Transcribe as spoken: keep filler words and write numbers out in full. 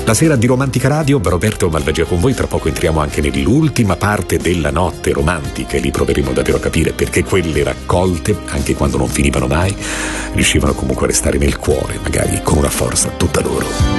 La sera di Romantica Radio, Roberto Malvagia con voi. Tra poco entriamo anche nell'ultima parte della notte romantica e lì proveremo davvero a capire perché quelle raccolte, anche quando non finivano mai, riuscivano comunque a restare nel cuore, magari con una forza tutta loro.